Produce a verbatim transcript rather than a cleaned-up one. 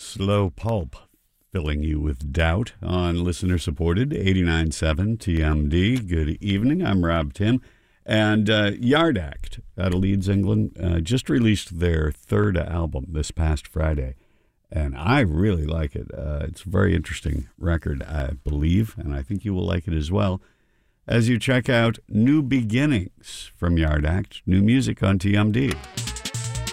Slow Pulp, filling you with doubt on listener-supported eighty-nine point seven T M D. Good evening, I'm Rob Tim. And uh, Yard Act out of Leeds, England, uh, just released their third album this past Friday. And I really like it. Uh, it's a very interesting record, I believe, and I think you will like it as well. As you check out New Beginnings from Yard Act, new music on T M D.